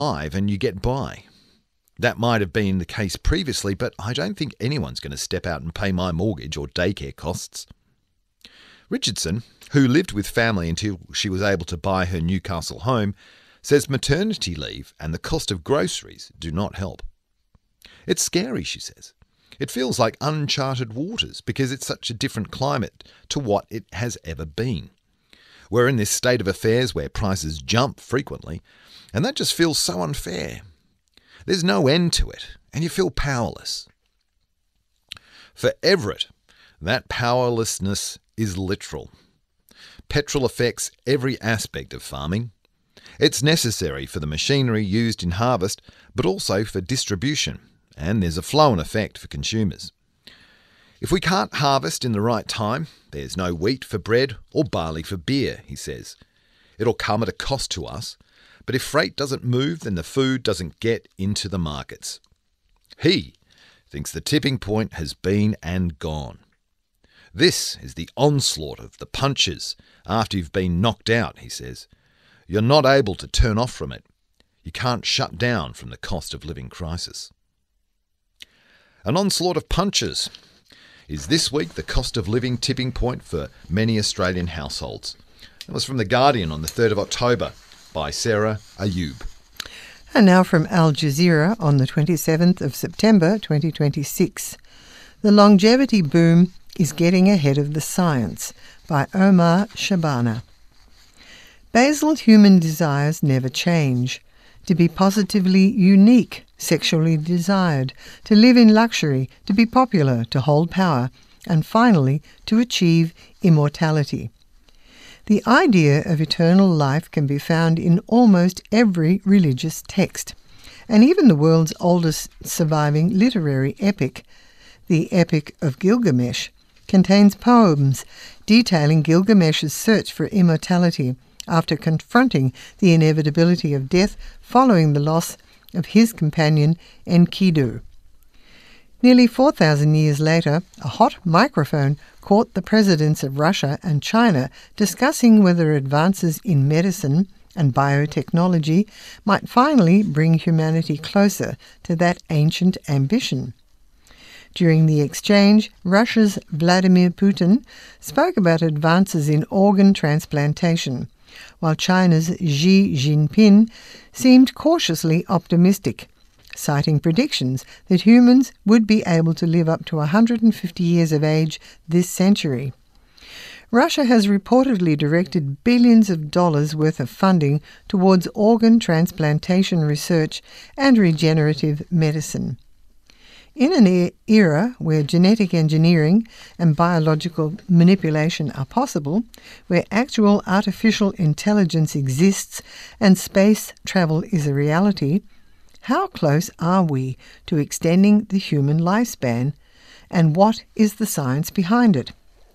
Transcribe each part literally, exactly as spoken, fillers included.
alive and you get by. That might have been the case previously, but I don't think anyone's going to step out and pay my mortgage or daycare costs. Richardson, who lived with family until she was able to buy her Newcastle home, says maternity leave and the cost of groceries do not help. It's scary, she says. It feels like uncharted waters because it's such a different climate to what it has ever been. We're in this state of affairs where prices jump frequently, and that just feels so unfair. There's no end to it, and you feel powerless. For Everett, that powerlessness is literal. Petrol affects every aspect of farming. It's necessary for the machinery used in harvest, but also for distribution, and there's a flow-on effect for consumers. If we can't harvest in the right time, there's no wheat for bread or barley for beer, he says. It'll come at a cost to us, but if freight doesn't move, then the food doesn't get into the markets. He thinks the tipping point has been and gone. This is the onslaught of the punches after you've been knocked out, he says. You're not able to turn off from it. You can't shut down from the cost of living crisis. An onslaught of punches. Is this week the cost of living tipping point for many Australian households? That was from The Guardian on the third of October by Sarah Ayub. And now from Al Jazeera on the twenty-seventh of September twenty twenty-six. The longevity boom is getting ahead of the science by Omar Shabana. Basal human desires never change. To be positively unique, sexually desired, to live in luxury, to be popular, to hold power, and finally to achieve immortality. The idea of eternal life can be found in almost every religious text, and even the world's oldest surviving literary epic, the Epic of Gilgamesh, contains poems detailing Gilgamesh's search for immortality after confronting the inevitability of death following the loss of his companion Enkidu. Nearly four thousand years later, a hot microphone caught the presidents of Russia and China discussing whether advances in medicine and biotechnology might finally bring humanity closer to that ancient ambition. During the exchange, Russia's Vladimir Putin spoke about advances in organ transplantation, while China's Xi Jinping seemed cautiously optimistic, citing predictions that humans would be able to live up to one hundred fifty years of age this century. Russia has reportedly directed billions of dollars worth of funding towards organ transplantation research and regenerative medicine. In an era where genetic engineering and biological manipulation are possible, where actual artificial intelligence exists and space travel is a reality, how close are we to extending the human lifespan, and what is the science behind it?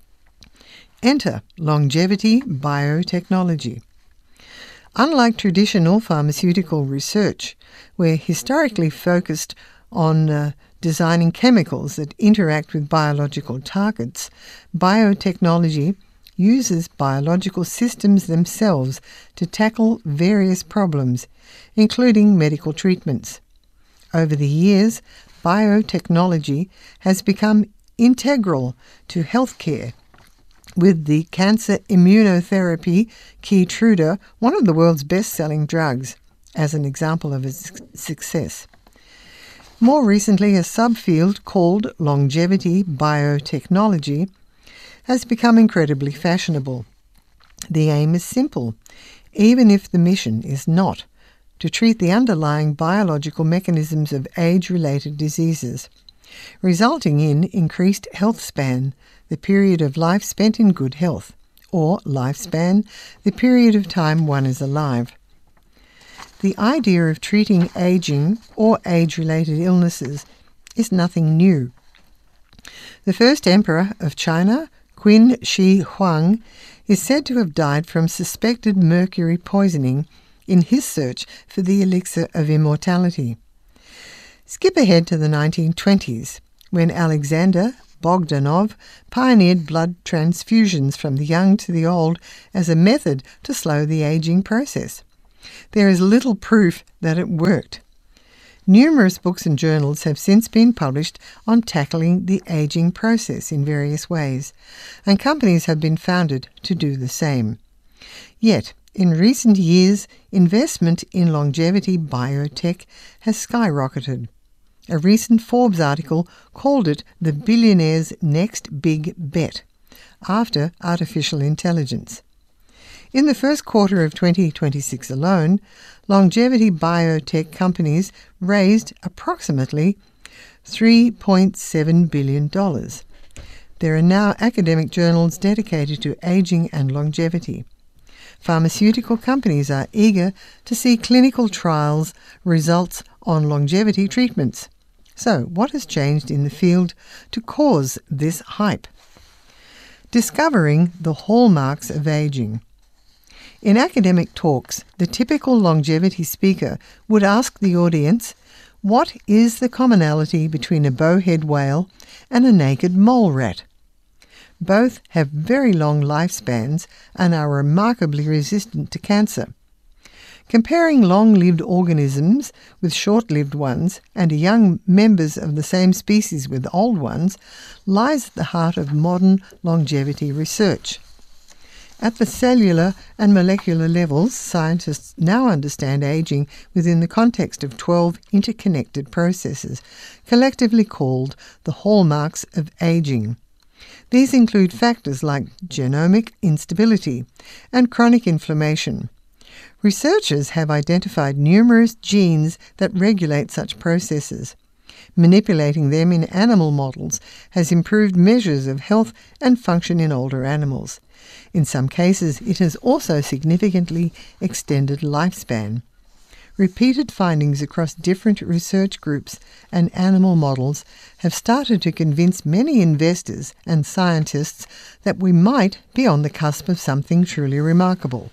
Enter longevity biotechnology. Unlike traditional pharmaceutical research, where historically focused on uh, designing chemicals that interact with biological targets, biotechnology uses biological systems themselves to tackle various problems, including medical treatments. Over the years, biotechnology has become integral to healthcare, with the cancer immunotherapy Keytruda, one of the world's best-selling drugs, as an example of its success. More recently, a subfield called longevity biotechnology has become incredibly fashionable. The aim is simple, even if the mission is not, to treat the underlying biological mechanisms of age-related diseases, resulting in increased health span, the period of life spent in good health, or lifespan, the period of time one is alive. The idea of treating aging or age-related illnesses is nothing new. The first emperor of China, Qin Shi Huang, is said to have died from suspected mercury poisoning in his search for the elixir of immortality. Skip ahead to the nineteen twenties, when Alexander Bogdanov pioneered blood transfusions from the young to the old as a method to slow the aging process. There is little proof that it worked. Numerous books and journals have since been published on tackling the ageing process in various ways, and companies have been founded to do the same. Yet, in recent years, investment in longevity biotech has skyrocketed. A recent Forbes article called it the billionaire's next big bet, after artificial intelligence. In the first quarter of twenty twenty-six alone, longevity biotech companies raised approximately three point seven billion dollars. There are now academic journals dedicated to aging and longevity. Pharmaceutical companies are eager to see clinical trials results on longevity treatments. So, what has changed in the field to cause this hype? Discovering the hallmarks of aging. In academic talks, the typical longevity speaker would ask the audience, what is the commonality between a bowhead whale and a naked mole rat? Both have very long lifespans and are remarkably resistant to cancer. Comparing long-lived organisms with short-lived ones and young members of the same species with old ones lies at the heart of modern longevity research. At the cellular and molecular levels, scientists now understand aging within the context of twelve interconnected processes, collectively called the hallmarks of aging. These include factors like genomic instability and chronic inflammation. Researchers have identified numerous genes that regulate such processes. Manipulating them in animal models has improved measures of health and function in older animals. In some cases, it has also significantly extended lifespan. Repeated findings across different research groups and animal models have started to convince many investors and scientists that we might be on the cusp of something truly remarkable.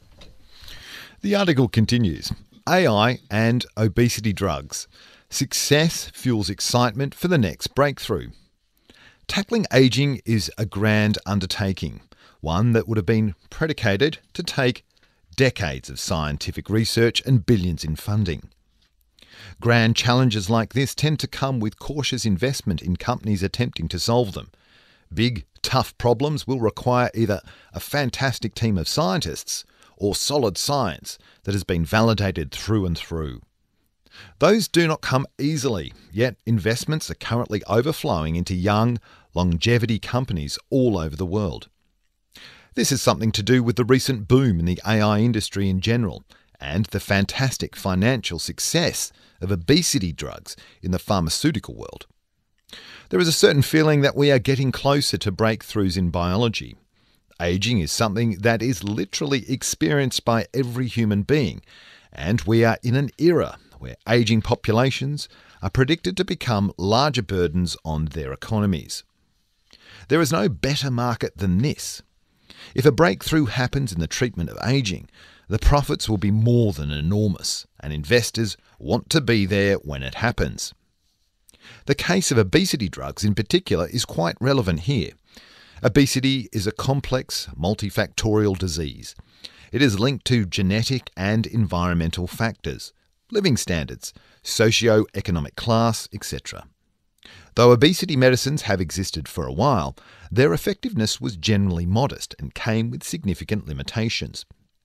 The article continues. A I and obesity drugs. Success fuels excitement for the next breakthrough. Tackling ageing is a grand undertaking, one that would have been predicated to take decades of scientific research and billions in funding. Grand challenges like this tend to come with cautious investment in companies attempting to solve them. Big, tough problems will require either a fantastic team of scientists or solid science that has been validated through and through. Those do not come easily, yet investments are currently overflowing into young, longevity companies all over the world. This is something to do with the recent boom in the A I industry in general and the fantastic financial success of obesity drugs in the pharmaceutical world. There is a certain feeling that we are getting closer to breakthroughs in biology. Aging is something that is literally experienced by every human being, and we are in an era where aging populations are predicted to become larger burdens on their economies. There is no better market than this. If a breakthrough happens in the treatment of aging, the profits will be more than enormous, and investors want to be there when it happens. The case of obesity drugs in particular is quite relevant here. Obesity is a complex, multifactorial disease. It is linked to genetic and environmental factors, living standards, socio-economic class, et cetera. Though obesity medicines have existed for a while, their effectiveness was generally modest and came with significant limitations.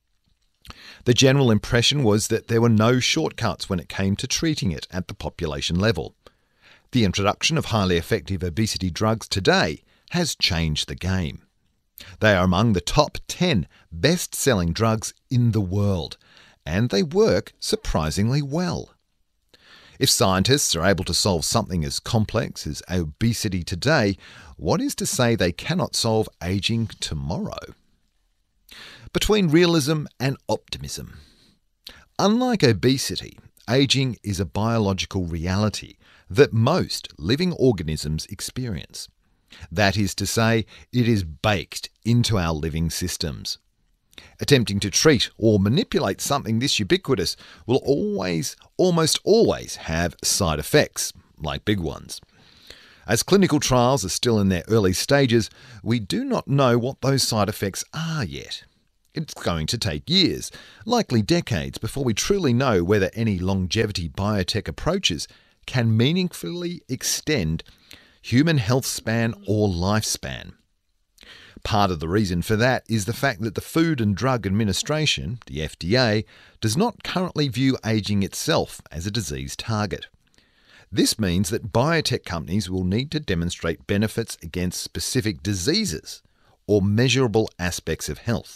The general impression was that there were no shortcuts when it came to treating it at the population level. The introduction of highly effective obesity drugs today has changed the game. They are among the top ten best-selling drugs in the world, and they work surprisingly well. If scientists are able to solve something as complex as obesity today, what is to say they cannot solve aging tomorrow? Between realism and optimism. Unlike obesity, aging is a biological reality that most living organisms experience. That is to say, it is baked into our living systems. Attempting to treat or manipulate something this ubiquitous will always, almost always, have side effects, like big ones. As clinical trials are still in their early stages, we do not know what those side effects are yet. It's going to take years, likely decades, before we truly know whether any longevity biotech approaches can meaningfully extend human health span or lifespan. Part of the reason for that is the fact that the Food and Drug Administration, the F D A, does not currently view ageing itself as a disease target. This means that biotech companies will need to demonstrate benefits against specific diseases or measurable aspects of health.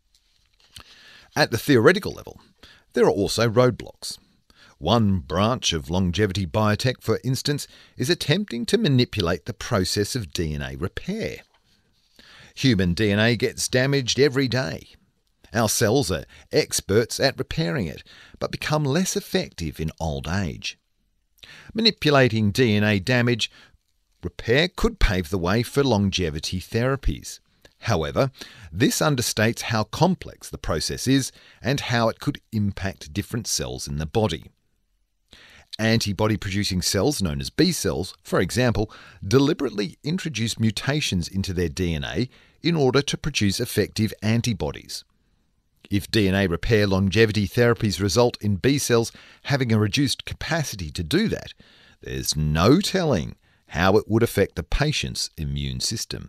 At the theoretical level, there are also roadblocks. One branch of longevity biotech, for instance, is attempting to manipulate the process of D N A repair. Human D N A gets damaged every day. Our cells are experts at repairing it, but become less effective in old age. Manipulating D N A damage repair could pave the way for longevity therapies. However, this understates how complex the process is and how it could impact different cells in the body. Antibody-producing cells, known as B cells, for example, deliberately introduce mutations into their D N A in order to produce effective antibodies. If D N A repair longevity therapies result in B cells having a reduced capacity to do that, there's no telling how it would affect the patient's immune system.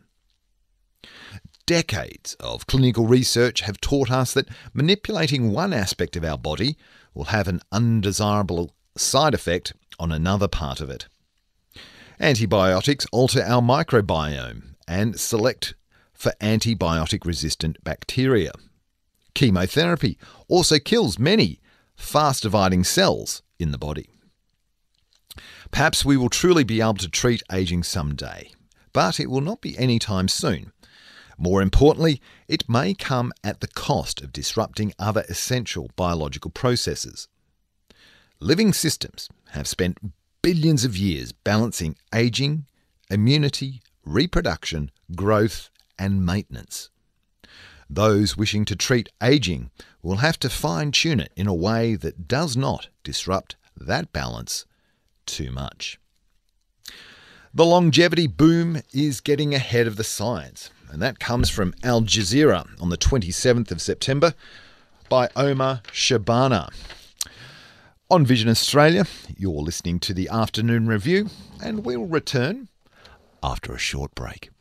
Decades of clinical research have taught us that manipulating one aspect of our body will have an undesirable side effect on another part of it. Antibiotics alter our microbiome and select for antibiotic-resistant bacteria. Chemotherapy also kills many fast-dividing cells in the body. Perhaps we will truly be able to treat ageing someday, but it will not be anytime soon. More importantly, it may come at the cost of disrupting other essential biological processes. Living systems have spent billions of years balancing aging, immunity, reproduction, growth, and maintenance. Those wishing to treat aging will have to fine-tune it in a way that does not disrupt that balance too much. The longevity boom is getting ahead of the science, and that comes from Al Jazeera on the twenty-seventh of September by Omar Shabana. On Vision Australia, you're listening to the Afternoon Review, and we'll return after a short break.